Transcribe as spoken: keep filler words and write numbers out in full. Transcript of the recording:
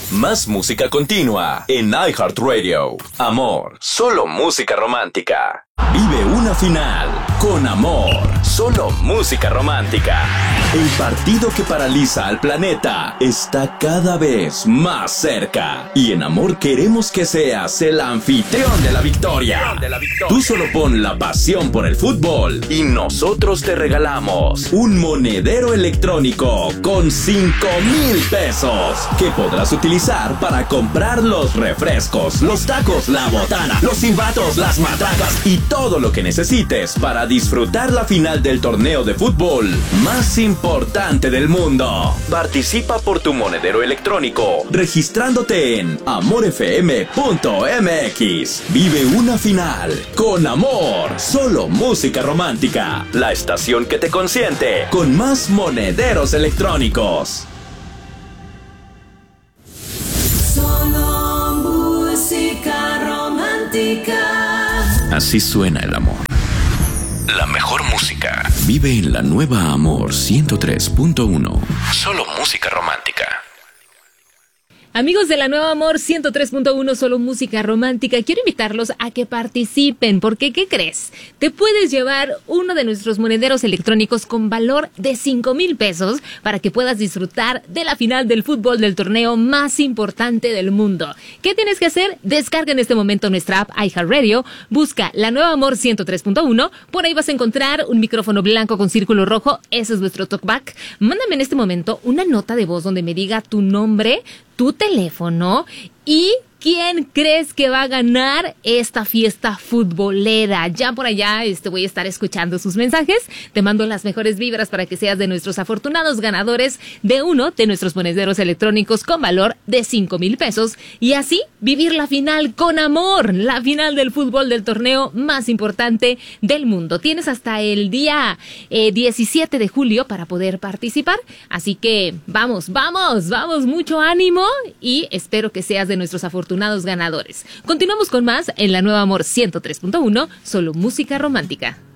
Más música continua en iHeartRadio. Amor, solo música romántica. Vive una final con Amor, solo música romántica. El partido que paraliza al planeta está cada vez más cerca. Y en Amor queremos que seas el anfitrión de la victoria. Tú solo pon la pasión por el fútbol y nosotros te regalamos un monedero electrónico con cinco mil pesos que podrás utilizar para comprar los refrescos, los tacos, la botana, los silbatos, las matracas y todo lo que necesites para disfrutar la final del torneo de fútbol más importante del mundo. Participa por tu monedero electrónico registrándote en amor f m punto m x. Vive una final con Amor, solo música romántica. La estación que te consiente con más monederos electrónicos. Solo música romántica. Así suena el amor. La mejor música vive en la nueva Amor ciento tres punto uno. Solo música romántica. Amigos de la nueva Amor ciento tres punto uno, solo música romántica, quiero invitarlos a que participen, porque ¿qué crees? Te puedes llevar uno de nuestros monederos electrónicos con valor de cinco mil pesos para que puedas disfrutar de la final del fútbol del torneo más importante del mundo. ¿Qué tienes que hacer? Descarga en este momento nuestra app iHeartRadio, busca la nueva Amor ciento tres punto uno, por ahí vas a encontrar un micrófono blanco con círculo rojo, ese es nuestro talkback. Mándame en este momento una nota de voz donde me diga tu nombre, tu teléfono y quién crees que va a ganar esta fiesta futbolera. Ya por allá este, voy a estar escuchando sus mensajes. Te mando las mejores vibras para que seas de nuestros afortunados ganadores de uno de nuestros monederos electrónicos con valor de cinco mil pesos y así vivir la final con Amor, la final del fútbol del torneo más importante del mundo. Tienes hasta el día eh, diecisiete de julio para poder participar, así que vamos, vamos, vamos, mucho ánimo y espero que seas de nuestros afortunados ganadores. Continuamos con más en la nueva Amor ciento tres punto uno, solo música romántica.